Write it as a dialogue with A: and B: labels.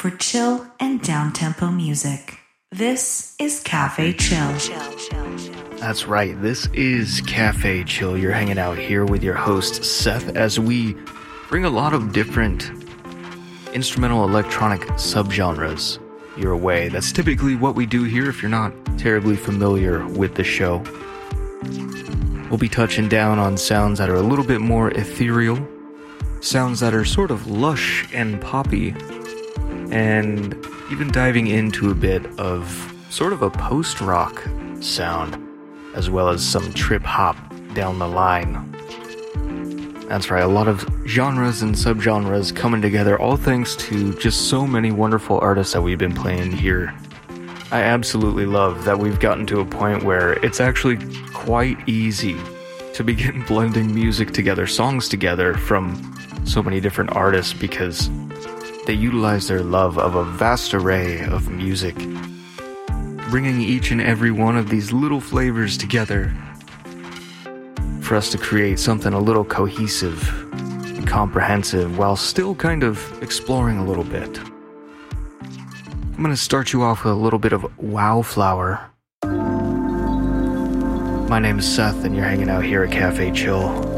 A: for chill and down-tempo music. This is Cafe Chill.
B: That's right, this is Cafe Chill. You're hanging out here with your host, Seth, as we bring a lot of different instrumental electronic subgenres your way. That's typically what we do here if you're not terribly familiar with the show. We'll be touching down on sounds that are a little bit more ethereal, sounds that are sort of lush and poppy, and even diving into a bit of sort of a post-rock sound, as well as some trip-hop down the line. That's right, a lot of genres and subgenres coming together, all thanks to just so many wonderful artists that we've been playing here. I absolutely love that we've gotten to a point where it's actually quite easy to begin blending music together, songs together from so many different artists, because they utilize their love of a vast array of music, bringing each and every one of these little flavors together for us to create something a little cohesive and comprehensive while still kind of exploring a little bit. I'm going to start you off with a little bit of Wowflower. My name is Seth and you're hanging out here at Cafe Chill.